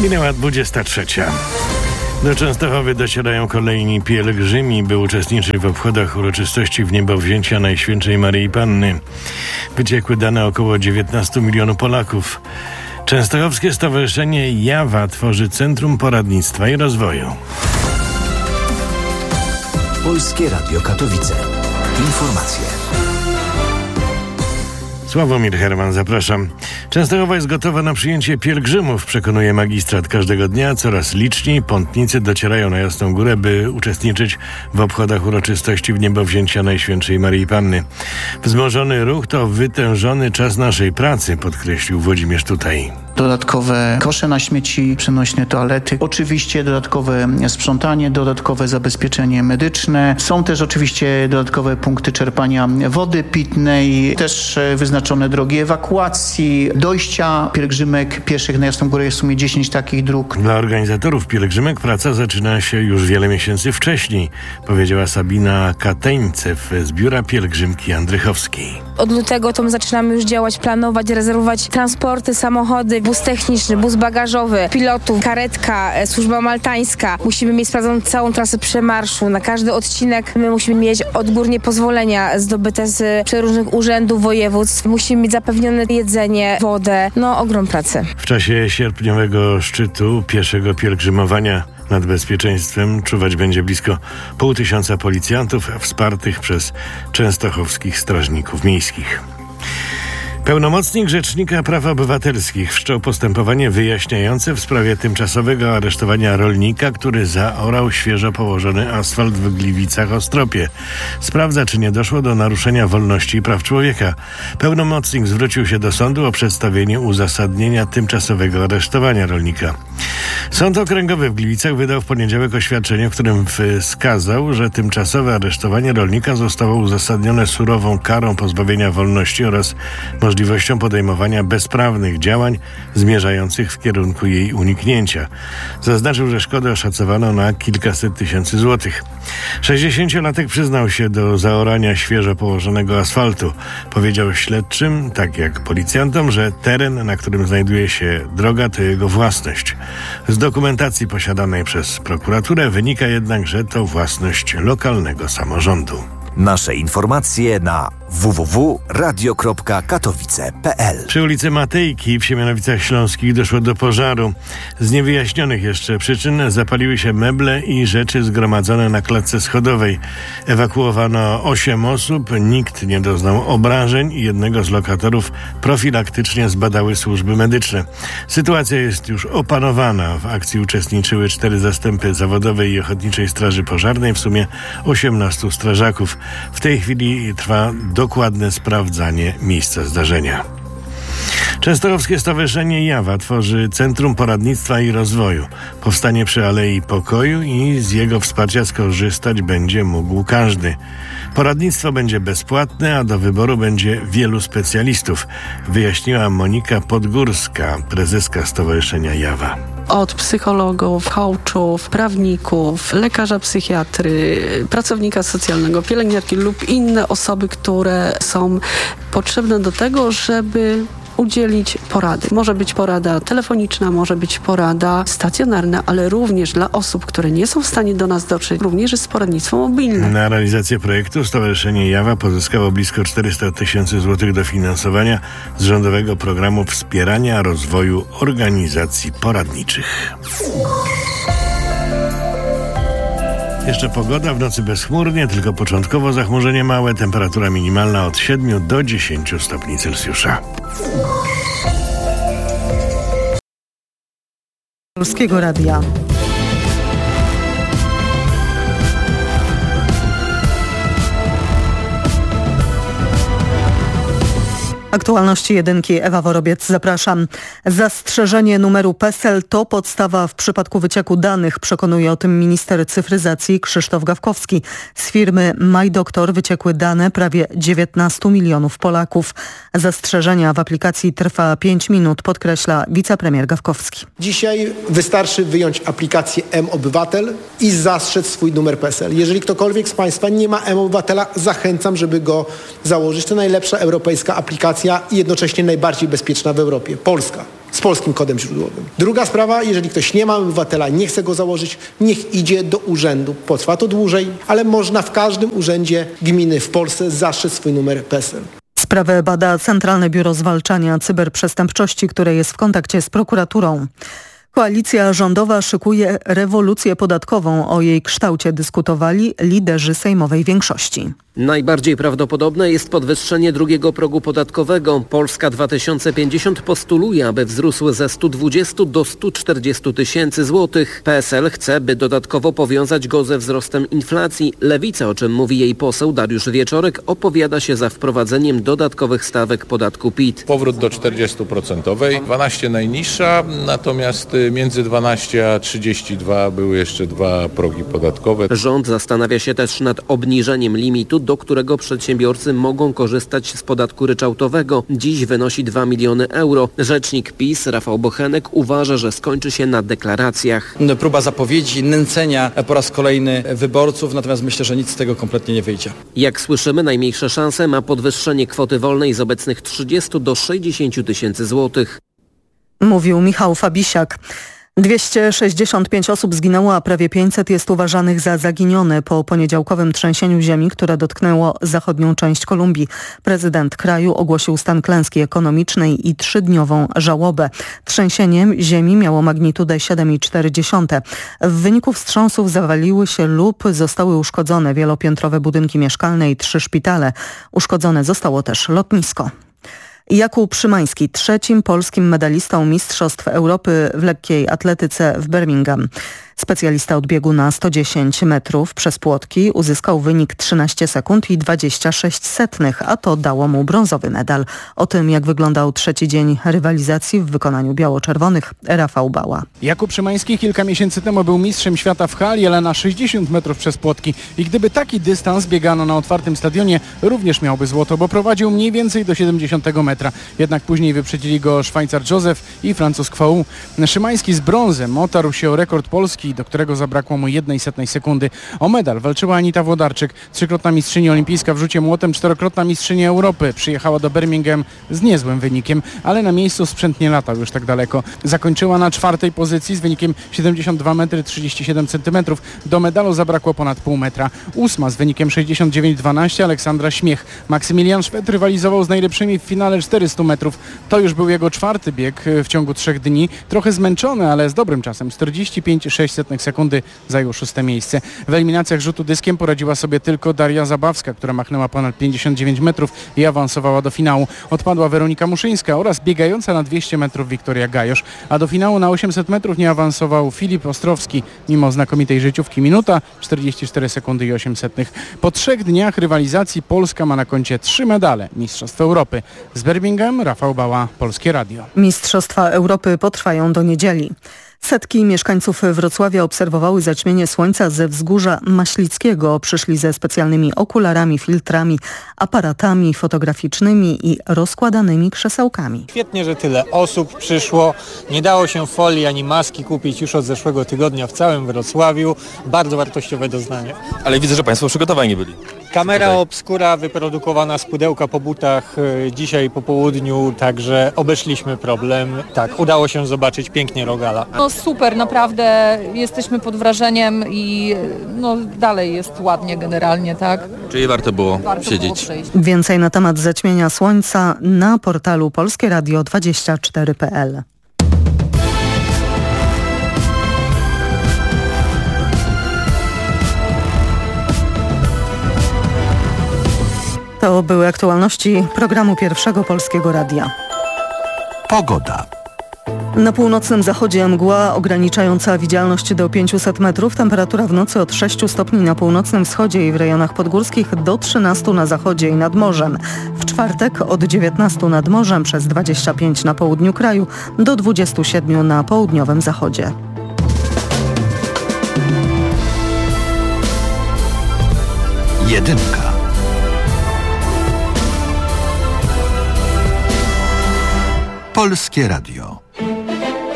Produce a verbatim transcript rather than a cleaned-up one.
Minęła dwudziesta trzecia. Do Częstochowy docierają kolejni pielgrzymi, by uczestniczyć w obchodach uroczystości wniebowzięcia Najświętszej Maryi Panny. Wyciekły dane około dziewiętnaście milionów Polaków. Częstochowskie Stowarzyszenie Jawa tworzy Centrum Poradnictwa i Rozwoju. Polskie Radio Katowice. Informacje. Sławomir Herman, zapraszam. Częstochowa jest gotowa na przyjęcie pielgrzymów, przekonuje magistrat. Każdego dnia coraz liczniej pątnicy docierają na Jasną Górę, by uczestniczyć w obchodach uroczystości wniebowzięcia Najświętszej Maryi Panny. Wzmożony ruch to wytężony czas naszej pracy, podkreślił Włodzimierz Tutaj. Dodatkowe kosze na śmieci, przenośne toalety, oczywiście dodatkowe sprzątanie, dodatkowe zabezpieczenie medyczne. Są też oczywiście dodatkowe punkty czerpania wody pitnej, też wyznaczone drogi ewakuacji, dojścia pielgrzymek pieszych na Jasną Górę. Jest w sumie dziesięć takich dróg. Dla organizatorów pielgrzymek praca zaczyna się już wiele miesięcy wcześniej, powiedziała Sabina Kateńcew z Biura Pielgrzymki Andrychowskiej. Od lutego to my zaczynamy już działać, planować, rezerwować transporty, samochody, bus techniczny, bus bagażowy, pilotów, karetka, służba maltańska. Musimy mieć sprawdzoną całą trasę przemarszu. Na każdy odcinek my musimy mieć odgórnie pozwolenia zdobyte z przeróżnych urzędów, województw. Musimy mieć zapewnione jedzenie, wodę. No, ogrom pracy. W czasie sierpniowego szczytu pieszego pielgrzymowania nad bezpieczeństwem czuwać będzie blisko pół tysiąca policjantów wspartych przez częstochowskich strażników miejskich. Pełnomocnik Rzecznika Praw Obywatelskich wszczął postępowanie wyjaśniające w sprawie tymczasowego aresztowania rolnika, który zaorał świeżo położony asfalt w Gliwicach-Ostropie. Sprawdza, czy nie doszło do naruszenia wolności i praw człowieka. Pełnomocnik zwrócił się do sądu o przedstawienie uzasadnienia tymczasowego aresztowania rolnika. Sąd Okręgowy w Gliwicach wydał w poniedziałek oświadczenie, w którym wskazał, że tymczasowe aresztowanie rolnika zostało uzasadnione surową karą pozbawienia wolności oraz możliwością podejmowania bezprawnych działań zmierzających w kierunku jej uniknięcia. Zaznaczył, że szkodę oszacowano na kilkaset tysięcy złotych. sześćdziesięciolatek przyznał się do zaorania świeżo położonego asfaltu. Powiedział śledczym, tak jak policjantom, że teren, na którym znajduje się droga, to jego własność. Z dokumentacji posiadanej przez prokuraturę wynika jednak, że to własność lokalnego samorządu. Nasze informacje na w w w kropka radio kropka katowice kropka p l. Przy ulicy Matejki w Siemianowicach Śląskich doszło do pożaru. Z niewyjaśnionych jeszcze przyczyn zapaliły się meble i rzeczy zgromadzone na klatce schodowej. Ewakuowano osiem osób, nikt nie doznał obrażeń i jednego z lokatorów profilaktycznie zbadały służby medyczne. Sytuacja jest już opanowana. W akcji uczestniczyły cztery zastępy zawodowej i ochotniczej straży pożarnej, w sumie osiemnastu strażaków. W tej chwili trwa dokładne sprawdzanie miejsca zdarzenia. Częstochowskie Stowarzyszenie Jawa tworzy Centrum Poradnictwa i Rozwoju. Powstanie przy Alei Pokoju i z jego wsparcia skorzystać będzie mógł każdy. Poradnictwo będzie bezpłatne, a do wyboru będzie wielu specjalistów, wyjaśniła Monika Podgórska, prezeska Stowarzyszenia Jawa. Od psychologów, coachów, prawników, lekarza psychiatry, pracownika socjalnego, pielęgniarki lub inne osoby, które są potrzebne do tego, żeby udzielić porady. Może być porada telefoniczna, może być porada stacjonarna, ale również dla osób, które nie są w stanie do nas dotrzeć, również jest poradnictwo mobilne. Na realizację projektu Stowarzyszenie Jawa pozyskało blisko czterysta tysięcy złotych dofinansowania z rządowego programu wspierania rozwoju organizacji poradniczych. Jeszcze pogoda, w nocy bezchmurnie, tylko początkowo zachmurzenie małe, temperatura minimalna od siedmiu do dziesięciu stopni Celsjusza. Polskiego Radia. Aktualności jedynki, Ewa Worobiec, zapraszam. Zastrzeżenie numeru PESEL to podstawa w przypadku wycieku danych, przekonuje o tym minister cyfryzacji Krzysztof Gawkowski. Z firmy MyDoktor wyciekły dane prawie dziewiętnastu milionów Polaków. Zastrzeżenia w aplikacji trwa pięć minut, podkreśla wicepremier Gawkowski. Dzisiaj wystarczy wyjąć aplikację M-Obywatel i zastrzec swój numer PESEL. Jeżeli ktokolwiek z Państwa nie ma M-Obywatela, zachęcam, żeby go założyć. To najlepsza europejska aplikacja i jednocześnie najbardziej bezpieczna w Europie. Polska. z polskim kodem źródłowym. Druga sprawa, jeżeli ktoś nie ma obywatela, nie chce go założyć, niech idzie do urzędu. Potrwa to dłużej, ale można w każdym urzędzie gminy w Polsce zastrzec swój numer P E S E L. Sprawę bada Centralne Biuro Zwalczania Cyberprzestępczości, które jest w kontakcie z prokuraturą. Koalicja rządowa szykuje rewolucję podatkową. O jej kształcie dyskutowali liderzy sejmowej większości. Najbardziej prawdopodobne jest podwyższenie drugiego progu podatkowego. Polska dwa tysiące pięćdziesiąt postuluje, aby wzrósł ze stu dwudziestu do stu czterdziestu tysięcy złotych. P S L chce, by dodatkowo powiązać go ze wzrostem inflacji. Lewica, o czym mówi jej poseł Dariusz Wieczorek, opowiada się za wprowadzeniem dodatkowych stawek podatku P I T. Powrót do czterdziestoprocentowej, dwanaście najniższa, natomiast między dwanaście a trzydzieści dwa były jeszcze dwa progi podatkowe. Rząd zastanawia się też nad obniżeniem limitu, do którego przedsiębiorcy mogą korzystać z podatku ryczałtowego. Dziś wynosi dwa miliony euro. Rzecznik PiS Rafał Bochenek uważa, że skończy się na deklaracjach. Próba zapowiedzi, nęcenia po raz kolejny wyborców, natomiast myślę, że nic z tego kompletnie nie wyjdzie. Jak słyszymy, najmniejsze szanse ma podwyższenie kwoty wolnej z obecnych trzydziestu do sześćdziesięciu tysięcy złotych. Mówił Michał Fabisiak. dwieście sześćdziesiąt pięć osób zginęło, a prawie pięćset jest uważanych za zaginione po poniedziałkowym trzęsieniu ziemi, które dotknęło zachodnią część Kolumbii. Prezydent kraju ogłosił stan klęski ekonomicznej i trzydniową żałobę. Trzęsieniem ziemi miało magnitudę siedem przecinek cztery. W wyniku wstrząsów zawaliły się lub zostały uszkodzone wielopiętrowe budynki mieszkalne i trzy szpitale. Uszkodzone zostało też lotnisko. Jakub Szymański, trzecim polskim medalistą Mistrzostw Europy w lekkiej atletyce w Birmingham. Specjalista od biegu na sto dziesięć metrów przez płotki uzyskał wynik trzynaście sekund i dwadzieścia sześć setnych, a to dało mu brązowy medal. O tym, jak wyglądał trzeci dzień rywalizacji w wykonaniu biało-czerwonych, Rafał Bała. Jakub Szymański kilka miesięcy temu był mistrzem świata w hali, ale na sześćdziesiąt metrów przez płotki. I gdyby taki dystans biegano na otwartym stadionie, również miałby złoto, bo prowadził mniej więcej do siedemdziesiątego metra. Jednak później wyprzedzili go Szwajcar Józef i Francuz Kwoł. Szymański z brązem otarł się o rekord Polski, do którego zabrakło mu jednej setnej sekundy. O medal walczyła Anita Włodarczyk, trzykrotna mistrzyni olimpijska w rzucie młotem, czterokrotna mistrzyni Europy. Przyjechała do Birmingham z niezłym wynikiem, ale na miejscu sprzęt nie latał już tak daleko. Zakończyła na czwartej pozycji z wynikiem siedemdziesiąt dwa metry trzydzieści siedem centymetrów. Do medalu zabrakło ponad pół metra. Ósma z wynikiem sześćdziesiąt dziewięć dwanaście Aleksandra Śmiech. Maksymilian Szwed rywalizował z najlepszymi w finale czterystu metrów. To już był jego czwarty bieg w ciągu trzech dni. Trochę zmęczony, ale z dobrym czasem. czterdzieści pięć przecinek sześć sekundy zajął szóste miejsce. W eliminacjach rzutu dyskiem poradziła sobie tylko Daria Zabawska, która machnęła ponad pięćdziesiąt dziewięć metrów i awansowała do finału. Odpadła Weronika Muszyńska oraz biegająca na dwieście metrów Wiktoria Gajosz, a do finału na osiemset metrów nie awansował Filip Ostrowski, mimo znakomitej życiówki. Minuta, czterdzieści cztery sekundy i osiem setnych. Po trzech dniach rywalizacji Polska ma na koncie trzy medale Mistrzostw Europy. Z Birmingham, Rafał Bała, Polskie Radio. Mistrzostwa Europy potrwają do niedzieli. Setki mieszkańców Wrocławia obserwowały zaćmienie słońca ze wzgórza Maślickiego. Przyszli ze specjalnymi okularami, filtrami, aparatami fotograficznymi i rozkładanymi krzesełkami. Świetnie, że tyle osób przyszło. Nie dało się folii ani maski kupić już od zeszłego tygodnia w całym Wrocławiu. Bardzo wartościowe doznanie. Ale widzę, że Państwo przygotowani byli. Kamera obskura wyprodukowana z pudełka po butach dzisiaj po południu, także obeszliśmy problem. Tak, udało się zobaczyć pięknie Rogala. No super, naprawdę jesteśmy pod wrażeniem i no dalej jest ładnie generalnie, tak? Czyli warto było warto siedzieć. Było Więcej na temat zaćmienia słońca na portalu polskie radio dwadzieścia cztery kropka p l. To były aktualności programu Pierwszego Polskiego Radia. Pogoda. Na północnym zachodzie mgła ograniczająca widzialność do pięciuset metrów. Temperatura w nocy od sześciu stopni na północnym wschodzie i w rejonach podgórskich do trzynastu na zachodzie i nad morzem. W czwartek od dziewiętnastu nad morzem przez dwadzieścia pięć na południu kraju do dwudziestu siedmiu na południowym zachodzie. Jedynka. Polskie Radio.